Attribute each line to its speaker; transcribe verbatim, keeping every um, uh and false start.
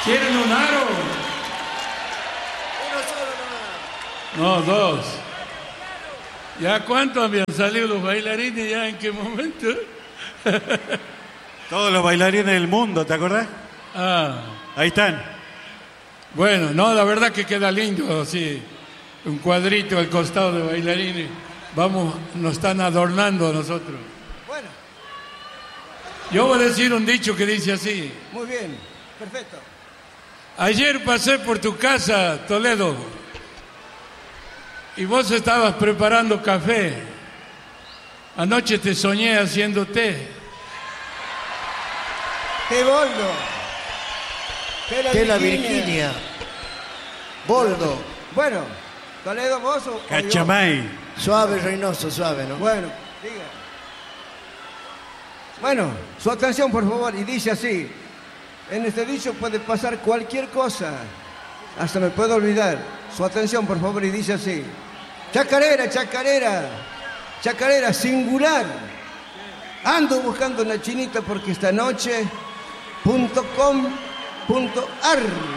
Speaker 1: ¿Quieren un aro?
Speaker 2: Uno solo nomás.
Speaker 1: No, dos. ¿Ya cuántos habían salido los bailarines? ¿Ya en qué momento?
Speaker 3: Todos los bailarines del mundo, ¿te acordás?
Speaker 1: Ah.
Speaker 3: Ahí están.
Speaker 1: Bueno, no, la verdad que queda lindo, sí. Un cuadrito al costado de bailarines. Vamos, nos están adornando a nosotros.
Speaker 2: Bueno.
Speaker 1: Yo voy a decir un dicho que dice así.
Speaker 2: Muy bien, perfecto.
Speaker 1: Ayer pasé por tu casa, Toledo, y vos estabas preparando café. Anoche te soñé haciendo té.
Speaker 2: Té boldo. Té la,
Speaker 4: Que la
Speaker 2: Virginia.
Speaker 4: Virginia. Boldo.
Speaker 2: Bueno, Toledo, vos o, o yo.
Speaker 3: Cachamay.
Speaker 4: Suave, Reynoso, suave, ¿no?
Speaker 2: Bueno, diga. Bueno, su atención, por favor, y dice así. En este dicho puede pasar cualquier cosa. Hasta me puedo olvidar. Su atención, por favor, y dice así. Chacarera, chacarera. Chacarera, singular. Ando buscando una chinita porque esta noche punto com punto ar